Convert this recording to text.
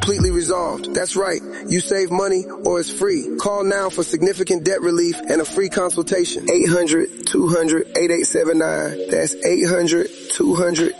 Completely resolved. That's right. You save money or it's free. Call now for significant debt relief and a free consultation. 800-200-8879. That's 800-200